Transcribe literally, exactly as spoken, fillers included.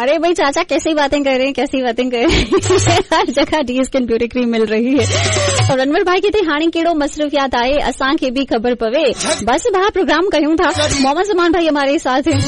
अरे भाई चाचा कैसी बातें कर रहे हैं, कैसी बातें कर रहे हैं। हर जगह डी स्किन ब्यूटी क्रीम मिल रही है। और रणवीर भाई कहते हाणे कहिड़ो मसरूफियात आहे, असांखे भी खबर पवे। बस भाई प्रोग्राम कयूं था। मोहम्मद सलमान भाई हमारे साथ हैं।